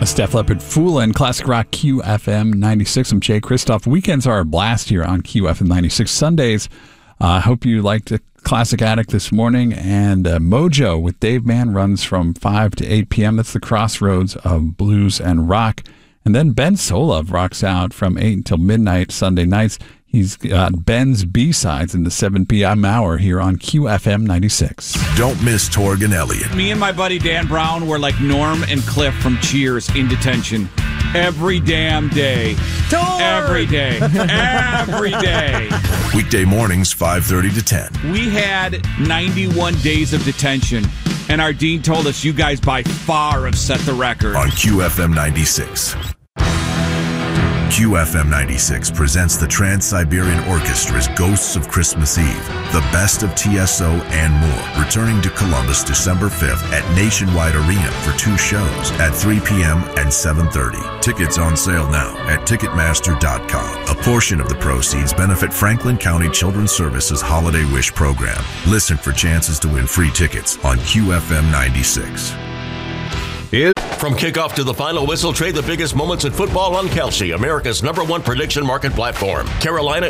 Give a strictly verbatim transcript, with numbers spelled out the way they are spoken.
Steph Leppard, Foolin', Classic Rock Q F M ninety-six. I'm Jay Kristoff. Weekends are a blast here on Q F M ninety-six. Sundays, I uh, hope you liked the Classic Attic this morning. And uh, Mojo with Dave Mann runs from five to eight p.m. That's the crossroads of blues and rock. And then Ben Solove rocks out from eight until midnight Sunday nights. He's got Ben's B-Sides in the seven p.m. hour here on Q F M ninety-six. Don't miss Torg and Elliott. Me and my buddy Dan Brown were like Norm and Cliff from Cheers in detention every damn day. Torg! Every day. Every day. Weekday mornings, five thirty to ten. We had ninety-one days of detention, and our dean told us you guys by far have set the record. On Q F M ninety-six. Q F M ninety-six presents the Trans-Siberian Orchestra's Ghosts of Christmas Eve, the best of T S O and more, returning to Columbus December fifth at Nationwide Arena for two shows at three p.m. and seven thirty. Tickets on sale now at Ticketmaster dot com. A portion of the proceeds benefit Franklin County Children's Services Holiday Wish Program. Listen for chances to win free tickets on Q F M ninety-six. From kickoff to the final whistle, trade the biggest moments in football on Kelsey, America's number one prediction market platform. Carolina